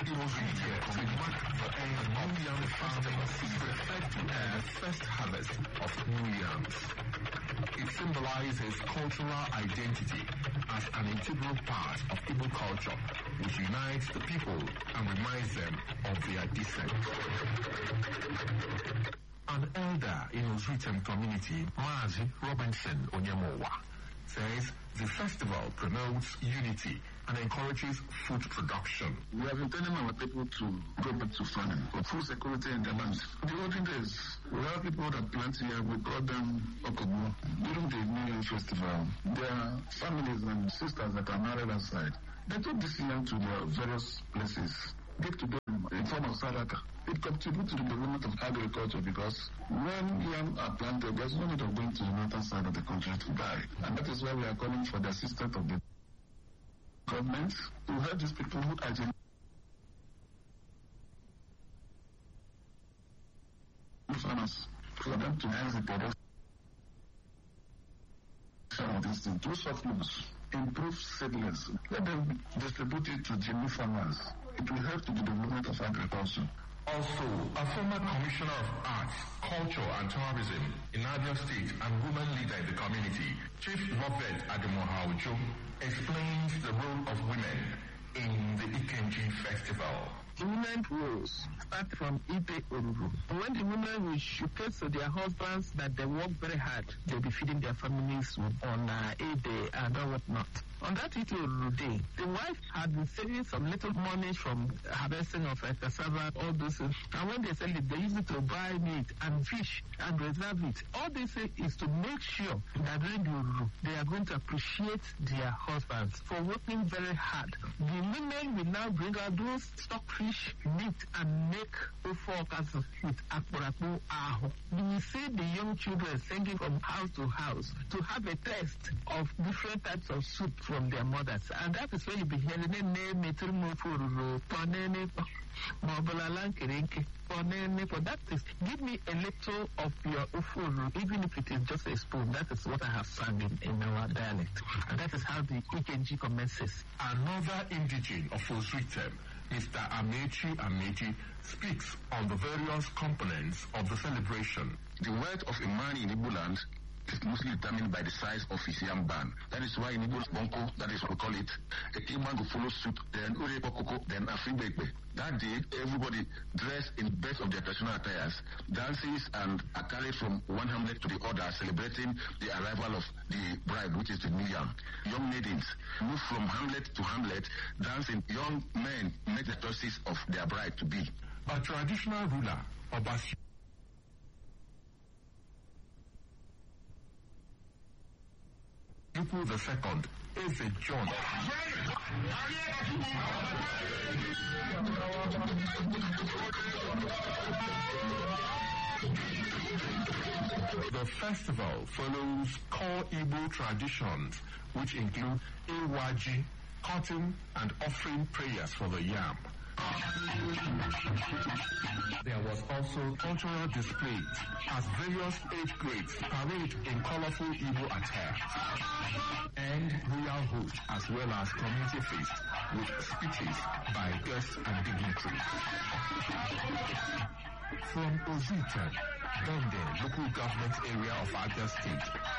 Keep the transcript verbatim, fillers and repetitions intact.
It was here to mark a new yam farming referred to as first harvest of new yams. It symbolizes cultural identity as an integral part of Igbo culture, which unites the people and reminds them of their descent. An elder in Ozritem community, Mazi Robinson Onyemowa, says the festival promotes unity and encourages food production. We have been telling our people to go back to farming for food security in their lands. The olden days, we have people that plant here, we call them Okobo. During the New Year festival, their families and sisters that are married outside, they took this yam to their various places, give to them in form of sadaka. It contributes to the development of agriculture because when yam are planted, there's no need of going to the northern side of the country to buy. And that is why we are calling for the assistance of the government to help these people who are genuine farmers, for them to enhance the production of this thing. Do soft loans, improve seedlings, let them distribute it to genuine farmers. It will help to the development of agriculture. Also, a former Commissioner of Arts, Culture and Tourism in Abia State and woman leader in the community, Chief Lovett Ademoha Ojo, explains the role of women in the Ikenji Festival. The women's roles start from Ipe Oruru. When the women will showcase to their husbands that they work very hard, they'll be feeding their families with on uh, Ede and whatnot. On that Ipe Oruru day, the wife had been saving some little money from harvesting of uh, cassava, all those things. And when they sell it, they use it to buy meat and fish and reserve it. All they say is to make sure that during the Oruru, they are going to appreciate their husbands for working very hard. The women will now bring out those stock fish, meat, and make ofo with akporapo aho. We see the young children singing from house to house to have a taste of different types of soup from their mothers. And that is where you be hearing the name Meturmofuru, Ponene, Mobalalan Kirinke, Ponene. For that is, give me a little of your ofuru, even if it is just a spoon. That is what I have sung in, in our dialect. And that is how the Ikenji commences. Another indigene of Ozritem, Mister Amechi Amechi, speaks on the various components of the celebration. The wealth of a man in Igbo land is mostly determined by the size of his yam barn. That is why in Igbo Bonko, that is what we call it, a king man will follow suit, then Ure Kokoko, then Afribekbe. That day, everybody dressed in best of their traditional attires. Dances and are carried from one hamlet to the other, celebrating the arrival of the bride, which is the new yam. Young maidens move from hamlet to hamlet, dancing. Young men make the choices of their bride to be. A traditional ruler, Obasi Yuku the Second, is a John. The festival follows core Igbo traditions, which include Iwaji, cutting, and offering prayers for the yam. There was also cultural displays as various age grades parade in colorful Igbo attire and royal host as well as community feast with speeches by guests and dignitaries. From Ozritem, Bende, local government area of Abia State,